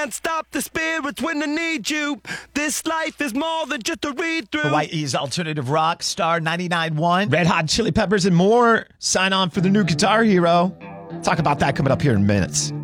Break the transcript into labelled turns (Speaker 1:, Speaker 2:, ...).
Speaker 1: can't stop the spirits when I need you. This life is more than just a read-through.
Speaker 2: Hawaii's alternative rock, Star 99.1. Red Hot Chili Peppers and more. Sign on for the new Guitar Hero. Talk about that coming up here in minutes.